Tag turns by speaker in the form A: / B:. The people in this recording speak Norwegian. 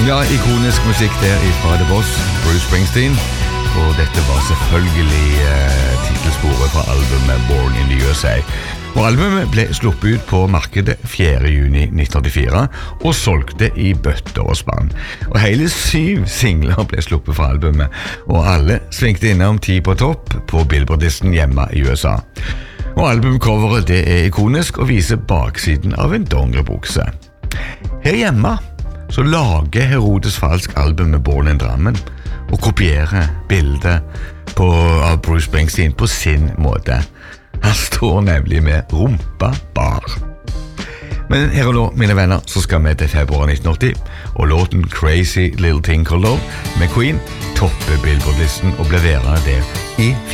A: Ja, ikonisk musikk der fra The Boss, Bruce Springsteen. Og dette var selvfølgelig titelsporet fra albumet Born in the USA. Og albumet ble sluppet ut på markedet 4. juni 1984 og solgte i bøtter og spann. Og hele 7 singler ble sluppet fra albumet, og alle svingte innom 10 på topp på Billboard-listen hjemme i USA. Og albumcoveret det ikonisk og viser baksiden av en dongeribukse. Her hjemme så lager Herodes Falsk albumet Born in Drammen og kopierer bildet av Bruce Springsteen på sin måte. Han står nemlig med rumpa bar. Men her og nå, mine venner, så skal vi til februar 1980, og låten Crazy Little Thing Called Love med Queen topper Billboard-listen og ble værende der i